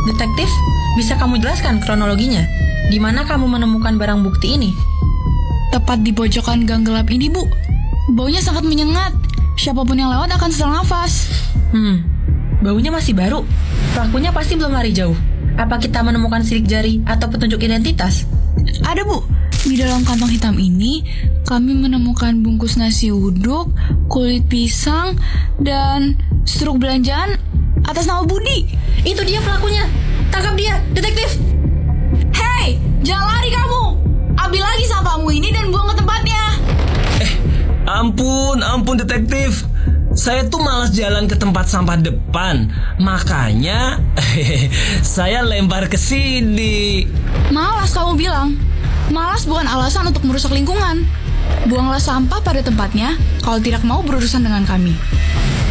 Detektif, bisa kamu jelaskan kronologinya? Di mana kamu menemukan barang bukti ini? Tepat di pojokan gang gelap ini, Bu. Baunya sangat menyengat. Siapapun yang lewat akan sesak nafas. Baunya masih baru. Pelakunya pasti belum lari jauh. Apa kita menemukan sidik jari atau petunjuk identitas? Ada, Bu. Di dalam kantong hitam ini, kami menemukan bungkus nasi uduk, kulit pisang, dan struk belanjaan atas nama Budi. Itu dia pelakunya. Tangkap dia, detektif. Hei, jangan lari kamu. Ambil lagi sampamu ini dan buang ke tempatnya. Ampun detektif. Saya tuh malas jalan ke tempat sampah depan. Makanya saya lempar ke sini. Malas kamu bilang. Malas bukan alasan untuk merusak lingkungan. Buanglah sampah pada tempatnya kalau tidak mau berurusan dengan kami.